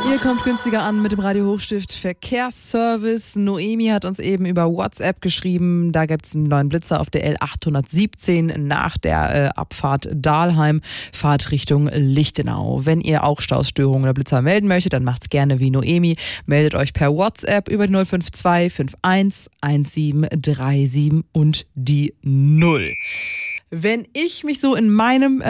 Ihr kommt günstiger an mit dem Radio Hochstift Verkehrsservice. Noemi hat uns eben über WhatsApp geschrieben, da gibt es einen neuen Blitzer auf der L817 nach der Abfahrt Dahlheim, Fahrt Richtung Lichtenau. Wenn ihr auch Stausstörungen oder Blitzer melden möchtet, dann macht's gerne wie Noemi. Meldet euch per WhatsApp über die 052 51 1737 und die 0. Wenn ich mich so in meinem